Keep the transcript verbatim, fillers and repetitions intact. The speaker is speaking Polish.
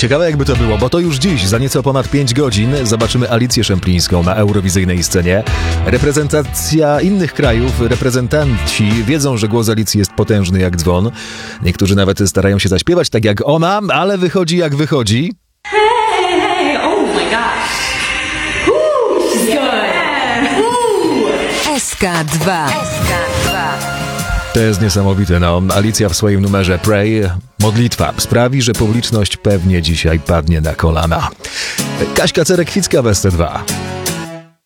Ciekawe jakby to było, bo to już dziś, za nieco ponad pięć godzin, zobaczymy Alicję Szemplińską na eurowizyjnej scenie. Reprezentacja innych krajów, reprezentanci wiedzą, że głos Alicji jest potężny jak dzwon. Niektórzy nawet starają się zaśpiewać tak jak ona, ale wychodzi jak wychodzi. Hey, hey, oh my gosh. Ooh, she's good. Ooh. S K dwa. To jest niesamowite, no. Alicja w swoim numerze Pray, modlitwa, sprawi, że publiczność pewnie dzisiaj padnie na kolana. Kaśka Cerek-Kwicka w S T dwa.